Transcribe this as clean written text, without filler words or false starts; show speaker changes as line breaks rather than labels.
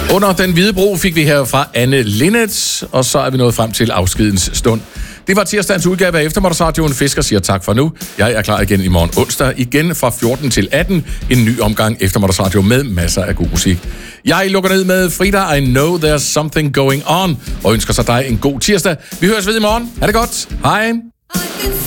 Under den hvide bro fik vi her fra Anne Linnet, og så er vi nået frem til afskedens stund. Det var tirsdagens udgave af Eftermiddagsradioen. Fisker siger tak for nu. Jeg er klar igen i morgen onsdag. Igen fra 14 til 18. En ny omgang Eftermiddagsradio med masser af god musik. Jeg lukker ned med Frida, I Know There's Something Going On, og ønsker så dig en god tirsdag. Vi høres ved i morgen. Ha' det godt. Hej.